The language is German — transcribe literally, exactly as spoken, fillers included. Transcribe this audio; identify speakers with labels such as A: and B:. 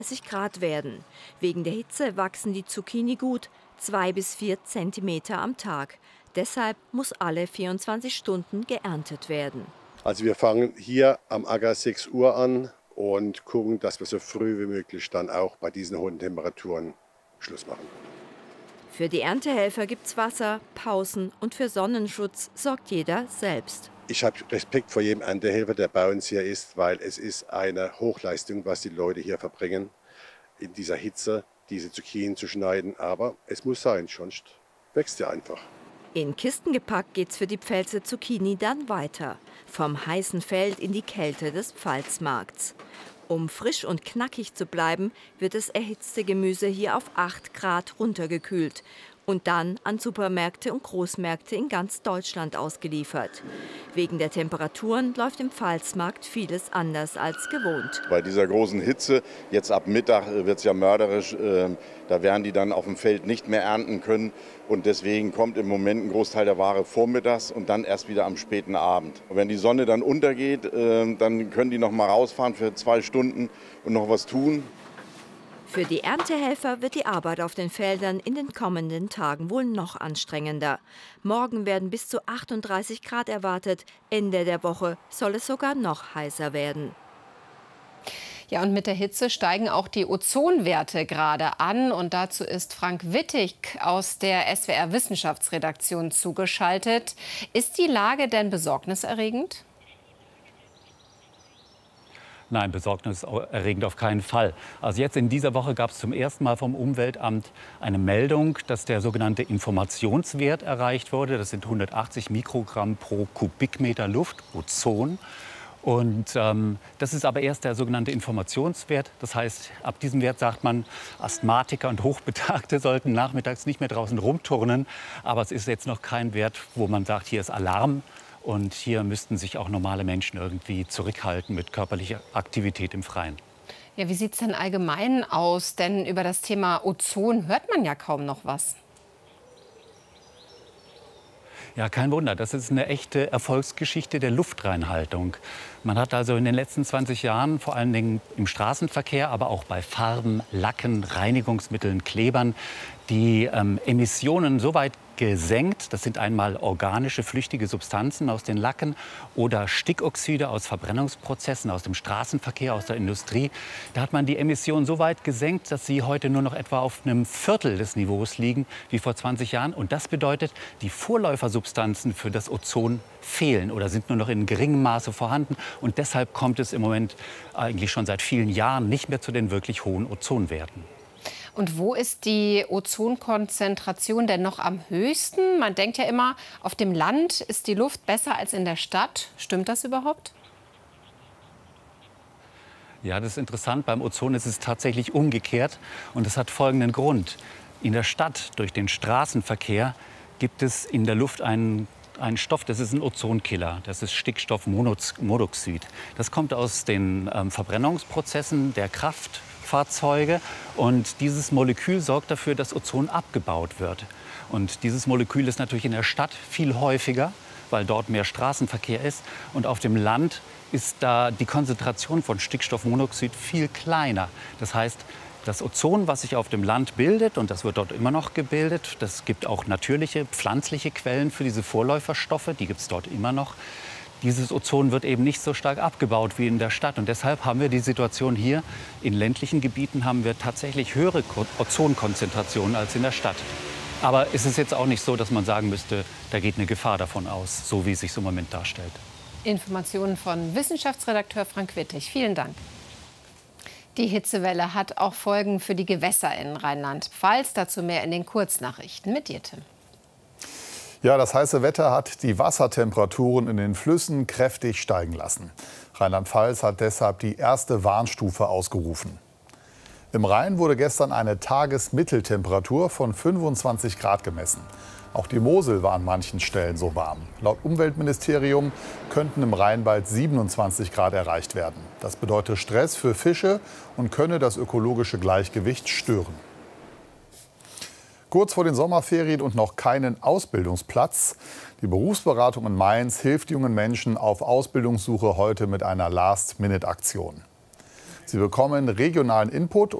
A: dreißig Grad werden. Wegen der Hitze wachsen die Zucchini gut, zwei bis vier Zentimeter am Tag. Deshalb muss alle vierundzwanzig Stunden geerntet werden.
B: Also wir fangen hier am Acker sechs Uhr an und gucken, dass wir so früh wie möglich dann auch bei diesen hohen Temperaturen Schluss machen.
A: Für die Erntehelfer gibt's Wasser, Pausen und für Sonnenschutz sorgt jeder selbst.
B: Ich habe Respekt vor jedem Erntehelfer, der bei uns hier ist, weil es ist eine Hochleistung, was die Leute hier verbringen, in dieser Hitze diese Zucchini zu schneiden. Aber es muss sein, sonst wächst ja einfach.
A: In Kisten gepackt geht's für die Pfälzer Zucchini dann weiter. Vom heißen Feld in die Kälte des Pfalzmarkts. Um frisch und knackig zu bleiben, wird das erhitzte Gemüse hier auf acht Grad runtergekühlt und dann an Supermärkte und Großmärkte in ganz Deutschland ausgeliefert. Wegen der Temperaturen läuft im Pfalzmarkt vieles anders als gewohnt.
C: Bei dieser großen Hitze, jetzt ab Mittag wird es ja mörderisch, äh, da werden die dann auf dem Feld nicht mehr ernten können. Und deswegen kommt im Moment ein Großteil der Ware vormittags und dann erst wieder am späten Abend. Und wenn die Sonne dann untergeht, äh, dann können die noch mal rausfahren für zwei Stunden und noch was tun.
A: Für die Erntehelfer wird die Arbeit auf den Feldern in den kommenden Tagen wohl noch anstrengender. Morgen werden bis zu achtunddreißig Grad erwartet. Ende der Woche soll es sogar noch heißer werden.
D: Ja, und mit der Hitze steigen auch die Ozonwerte gerade an. Und dazu ist Frank Wittig aus der S W R-Wissenschaftsredaktion zugeschaltet. Ist die Lage denn besorgniserregend?
E: Nein, besorgniserregend auf keinen Fall. Also jetzt in dieser Woche gab es zum ersten Mal vom Umweltamt eine Meldung, dass der sogenannte Informationswert erreicht wurde. Das sind hundertachtzig Mikrogramm pro Kubikmeter Luft, Ozon. Und ähm, das ist aber erst der sogenannte Informationswert. Das heißt, ab diesem Wert sagt man, Asthmatiker und Hochbetagte sollten nachmittags nicht mehr draußen rumturnen. Aber es ist jetzt noch kein Wert, wo man sagt, hier ist Alarm. Und hier müssten sich auch normale Menschen irgendwie zurückhalten mit körperlicher Aktivität im Freien.
D: Ja, wie sieht es denn allgemein aus? Denn über das Thema Ozon hört man ja kaum noch was.
E: Ja, kein Wunder. Das ist eine echte Erfolgsgeschichte der Luftreinhaltung. Man hat also in den letzten zwanzig Jahren vor allen Dingen im Straßenverkehr, aber auch bei Farben, Lacken, Reinigungsmitteln, Klebern die ähm, Emissionen so weit gesenkt. Das sind einmal organische, flüchtige Substanzen aus den Lacken oder Stickoxide aus Verbrennungsprozessen, aus dem Straßenverkehr, aus der Industrie. Da hat man die Emissionen so weit gesenkt, dass sie heute nur noch etwa auf einem Viertel des Niveaus liegen wie vor zwanzig Jahren. Und das bedeutet, die Vorläufersubstanzen für das Ozon fehlen oder sind nur noch in geringem Maße vorhanden. Und deshalb kommt es im Moment eigentlich schon seit vielen Jahren nicht mehr zu den wirklich hohen Ozonwerten.
D: Und wo ist die Ozonkonzentration denn noch am höchsten? Man denkt ja immer, auf dem Land ist die Luft besser als in der Stadt. Stimmt das überhaupt?
E: Ja, das ist interessant. Beim Ozon ist es tatsächlich umgekehrt. Und das hat folgenden Grund. In der Stadt, durch den Straßenverkehr, gibt es in der Luft einen Ein Stoff, das ist ein Ozonkiller, das ist Stickstoffmonoxid. Das kommt aus den ähm, Verbrennungsprozessen der Kraftfahrzeuge und dieses Molekül sorgt dafür, dass Ozon abgebaut wird. Und dieses Molekül ist natürlich in der Stadt viel häufiger, weil dort mehr Straßenverkehr ist. Und auf dem Land ist da die Konzentration von Stickstoffmonoxid viel kleiner. Das heißt, das Ozon, was sich auf dem Land bildet, und das wird dort immer noch gebildet, das gibt auch natürliche, pflanzliche Quellen für diese Vorläuferstoffe, die gibt es dort immer noch. Dieses Ozon wird eben nicht so stark abgebaut wie in der Stadt. Und deshalb haben wir die Situation hier, in ländlichen Gebieten haben wir tatsächlich höhere Ozonkonzentrationen als in der Stadt. Aber es ist jetzt auch nicht so, dass man sagen müsste, da geht eine Gefahr davon aus, so wie es sich im Moment darstellt.
D: Informationen von Wissenschaftsredakteur Frank Wittig. Vielen Dank. Die Hitzewelle hat auch Folgen für die Gewässer in Rheinland-Pfalz. Dazu mehr in den Kurznachrichten mit dir, Tim.
F: Ja, das heiße Wetter hat die Wassertemperaturen in den Flüssen kräftig steigen lassen. Rheinland-Pfalz hat deshalb die erste Warnstufe ausgerufen. Im Rhein wurde gestern eine Tagesmitteltemperatur von fünfundzwanzig Grad gemessen. Auch die Mosel war an manchen Stellen so warm. Laut Umweltministerium könnten im Rhein bald siebenundzwanzig Grad erreicht werden. Das bedeutet Stress für Fische und könne das ökologische Gleichgewicht stören. Kurz vor den Sommerferien und noch keinen Ausbildungsplatz. Die Berufsberatung in Mainz hilft jungen Menschen auf Ausbildungssuche heute mit einer Last-Minute-Aktion. Sie bekommen regionalen Input